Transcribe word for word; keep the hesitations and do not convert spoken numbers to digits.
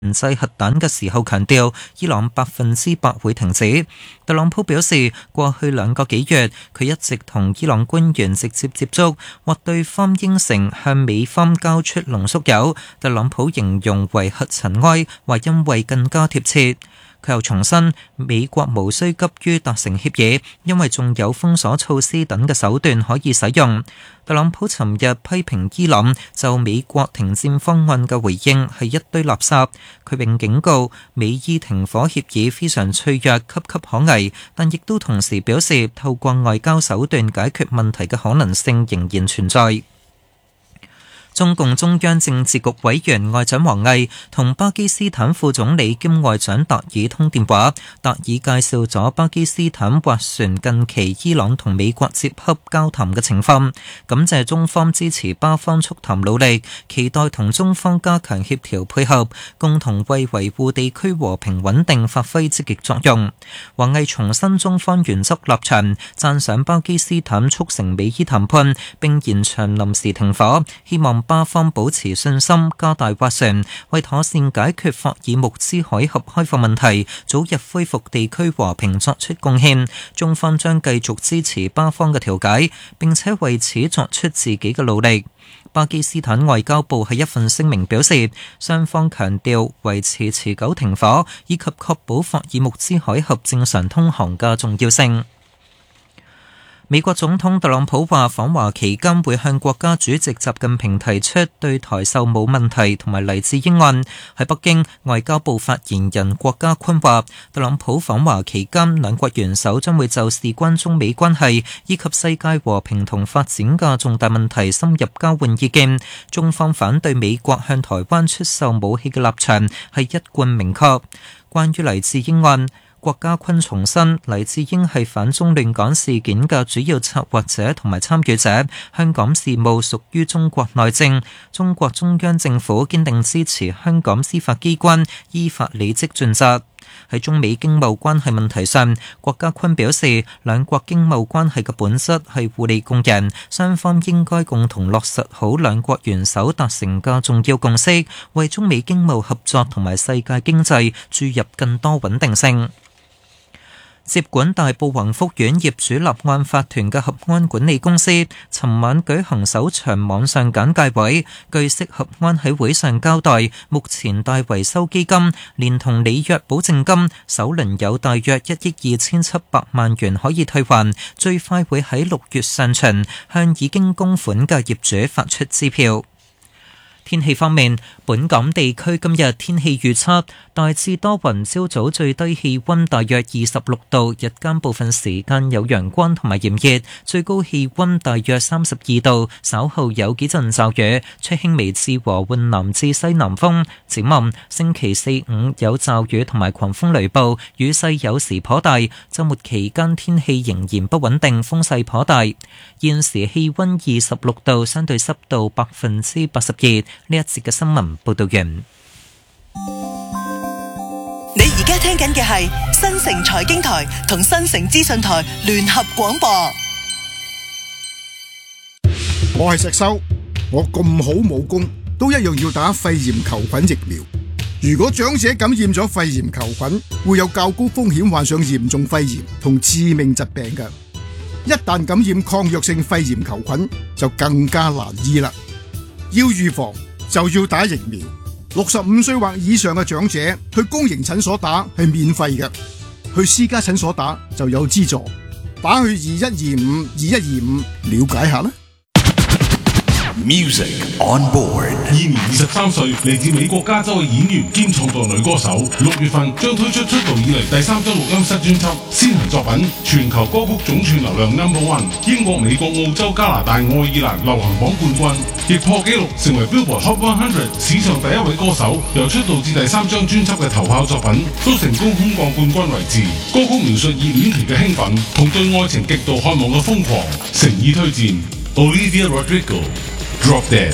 研製核彈嘅時候強調，伊朗百分之百會停止。特朗普表示，過去兩個幾月，佢一直同伊朗官員直接接觸，或對方應承向美方交出濃縮鈾。特朗普形容為核塵埃，話因為更加貼切。佢又重申，美國無需急於達成協議，因為仲有封鎖措施等嘅手段可以使用。特朗普尋日批評伊朗就美國停戰方案嘅回應係一堆垃圾，佢並警告美伊停火協議非常脆弱、岌岌可危，但亦都同時表示透過外交手段解決問題嘅可能性仍然存在。中共中央政治局委員外長王毅同巴基斯坦副總理兼外長達爾通電話，達爾介紹咗巴基斯坦斡旋近期伊朗同美國接洽交談嘅情況，感謝中方支持巴方促談努力，期待同中方加強協調配合，共同為維護地區和平穩定發揮積極作用。王毅重申中方原則立場，讚賞巴基斯坦促成美伊談判並延長臨時停火，希望巴方保持信心，加大斡旋，為妥善解決霍爾木茲海峽開放問題，早日恢復地區和平作出貢獻。中方將繼續支持巴方嘅調解，並且為此作出自己嘅努力。巴基斯坦外交部喺一份聲明表示，雙方強調維持持久停火以及確保霍爾木茲海峽正常通航嘅重要性。美國總統特朗普話，訪華期間會向國家主席習近平提出對台售武問題同埋黎智英案。喺北京，外交部發言人郭家坤話，特朗普訪華期間，兩國元首將會就事關中美關係以及世界和平同發展嘅重大問題深入交換意見。中方反對美國向台灣出售武器嘅立場係一貫明確。關於黎智英案，郭家坤重申，黎智英係反中亂港事件嘅主要策劃者同埋參與者，香港事務屬於中國內政，中國中央政府堅定支持香港司法機關依法履職盡責。喺中美經貿關係問題上，郭家坤表示，兩國經貿關係嘅本質係互利共贏，雙方應該共同落實好兩國元首達成嘅重要共識，為中美經貿合作同埋世界經濟注入更多穩定性。接管大埔宏福苑業主立案法團嘅合安管理公司，尋晚舉行首場網上簡介會。據悉，合安喺會上交代，目前大維修基金連同履約保證金，首輪有大約一億二千七百萬元可以退還，最快會喺六月上旬向已經供款嘅業主發出支票。天氣方面，本港地區今日天氣預測大致多雲，朝早最低氣溫大約二十六度，日間部分時間有陽光同埋炎熱，最高氣溫大約三十二度，稍後有幾陣驟雨，吹輕微至和緩南至西南風。展望星期四五有驟雨同埋狂風雷暴，雨勢有時頗大，週末期間天氣仍然不穩定，風勢頗大。現時氣溫二十六度，相對濕度百分之八十二。呢一節嘅新聞報道完。 你而家聽緊嘅係新城財經台同新城資訊台聯合廣播。 我係石修，我咁好武功，都一樣要打肺炎球菌疫苗。如果長者感染咗肺炎球菌，會有較高風險患上嚴重肺炎同致命疾病嘅。一旦感染抗藥性肺炎球菌，就更加難醫啦。要預防就要打疫苗，六十五歲或以上嘅長者去公營診所打係免費嘅，去私家診所打就有資助。打去二一二五二一二五了解下啦。 Music on board。 現年二十三歲，嚟自美國加州嘅演員兼創作女歌手，六月份將推出出道以嚟第三張錄音室專輯《先行作品》，全球歌曲總串流量 number one， 英國、美國、澳洲、加拿大、愛爾蘭流行榜冠軍，亦破紀錄成為 Billboard Hot 一百史上第一位歌手。由出道至第三張專輯嘅頭炮作品，都成功空降冠軍位置。歌曲描述熱戀期嘅興奮同對愛情極度渴望嘅瘋狂，誠意推薦 Olivia Rodrigo。Drop Dead。